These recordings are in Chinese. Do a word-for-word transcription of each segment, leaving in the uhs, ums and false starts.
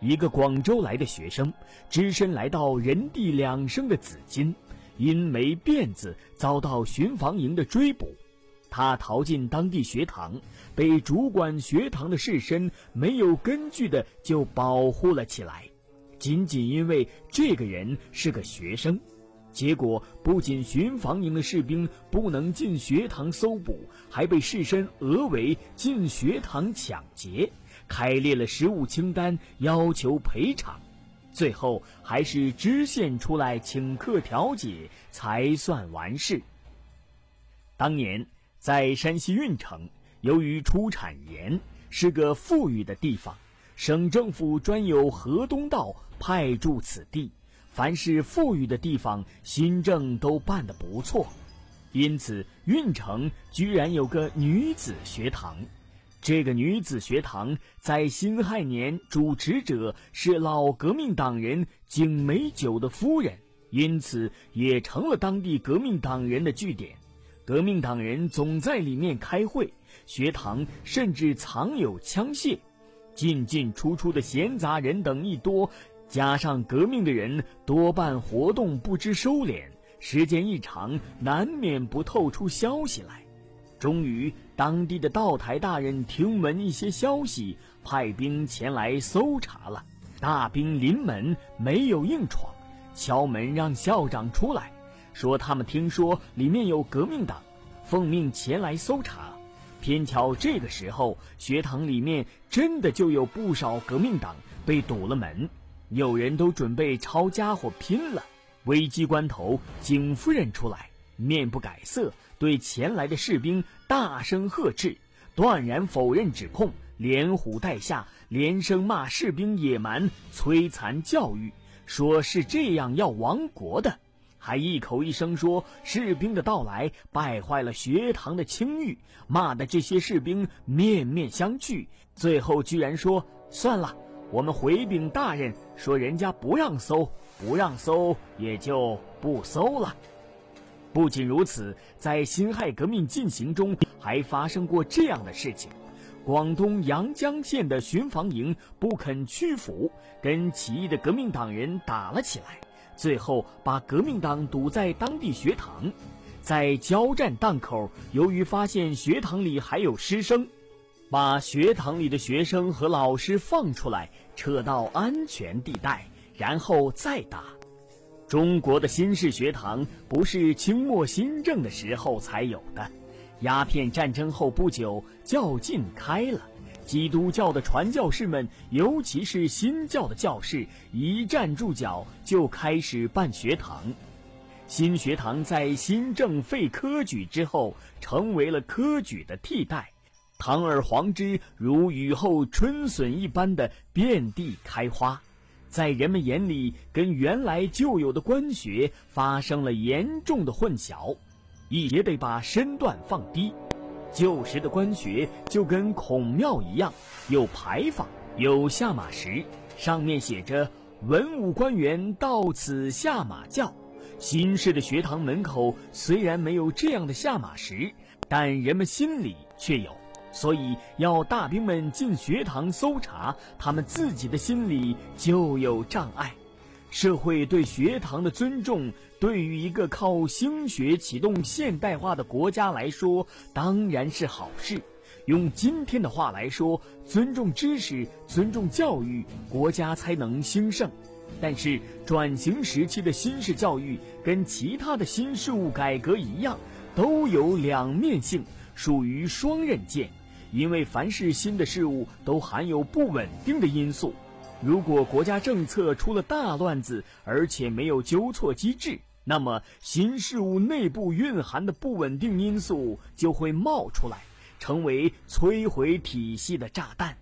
一个广州来的学生只身来到人地两生的紫金，因没辫子遭到巡防营的追捕。他逃进当地学堂，被主管学堂的士绅没有根据的就保护了起来，仅仅因为这个人是个学生。结果不仅巡防营的士兵不能进学堂搜捕，还被士绅讹为进学堂抢劫，开列了实务清单，要求赔偿。最后还是知县出来请客调解，才算完事。当年在山西运城，由于出产盐，是个富裕的地方，省政府专有河东道派驻此地，凡是富裕的地方，新政都办得不错，因此运城居然有个女子学堂。这个女子学堂在辛亥年主持者是老革命党人景美九的夫人，因此也成了当地革命党人的据点。革命党人总在里面开会，学堂甚至藏有枪械，进进出出的闲杂人等一多，加上革命的人多办活动不知收敛，时间一长，难免不透出消息来。终于当地的道台大人听闻一些消息，派兵前来搜查了。大兵临门没有硬闯，敲门让校长出来，说他们听说里面有革命党，奉命前来搜查。偏巧这个时候学堂里面真的就有不少革命党被堵了门，有人都准备抄家伙拼了。危机关头，景夫人出来，面不改色，对前来的士兵大声呵斥，断然否认指控，连唬带吓，连声骂士兵野蛮摧残教育，说是这样要亡国的，还一口一声说士兵的到来败坏了学堂的清誉，骂的这些士兵面面相觑，最后居然说算了，我们回禀大人，说人家不让搜，不让搜也就不搜了。不仅如此，在辛亥革命进行中还发生过这样的事情。广东阳江县的巡防营不肯屈服，跟起义的革命党人打了起来，最后把革命党堵在当地学堂。在交战档口，由于发现学堂里还有师生，把学堂里的学生和老师放出来，撤到安全地带，然后再打。中国的新式学堂不是清末新政的时候才有的，鸦片战争后不久，教禁开了，基督教的传教士们，尤其是新教的教士，一站住脚就开始办学堂。新学堂在新政废科举之后，成为了科举的替代，堂而皇之如雨后春笋一般的遍地开花，在人们眼里跟原来就有的官学发生了严重的混淆，也得把身段放低。旧时的官学就跟孔庙一样，有牌坊，有下马石，上面写着文武官员到此下马教。新式的学堂门口虽然没有这样的下马石，但人们心里却有，所以要大兵们进学堂搜查，他们自己的心里就有障碍。社会对学堂的尊重，对于一个靠兴学启动现代化的国家来说，当然是好事。用今天的话来说，尊重知识，尊重教育，国家才能兴盛。但是转型时期的新式教育跟其他的新事物改革一样，都有两面性，属于双刃剑。因为凡是新的事物都含有不稳定的因素，如果国家政策出了大乱子，而且没有纠错机制，那么新事物内部蕴含的不稳定因素就会冒出来，成为摧毁体系的炸弹。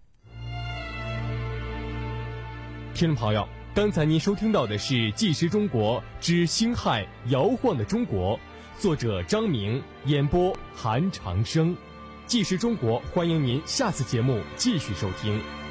听众朋友，刚才您收听到的是《纪实中国之辛亥摇晃的中国》，作者张明，演播韩长生。纪实中国，欢迎您下次节目继续收听。